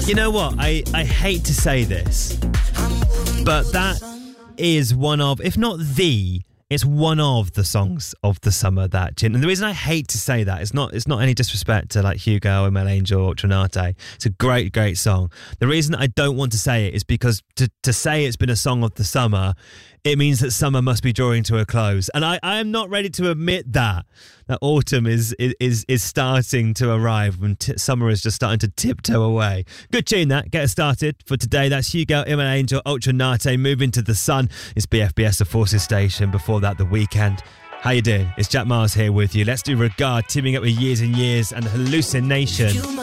You know what? I hate to say this, but that is one of, if not the, it's one of the songs of the summer, that Gin. And the reason I hate to say that, it's not any disrespect to like Hugo, ML Angel, Ultranate. It's a great, great song. The reason I don't want to say it is because to say it's been a song of the summer, it means that summer must be drawing to a close. And I am not ready to admit that autumn is starting to arrive when summer is just starting to tiptoe away. Good tune that. Get us started for today. That's Hugo, ML Angel, Ultranate, Moving to the Sun. It's BFBS, the Forces Station. Before that, The Weekend. How you doing? It's Jack Miles here with you. Let's do Regard, teaming up with Years and Years and Hallucination.